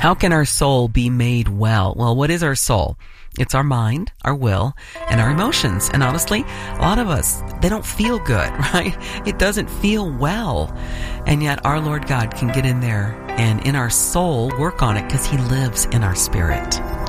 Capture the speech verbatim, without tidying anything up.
How can our soul be made well? Well, what is our soul? It's our mind, our will, and our emotions. And honestly, a lot of us, they don't feel good, right? It doesn't feel well. And yet our Lord God can get in there and in our soul work on it because He lives in our spirit.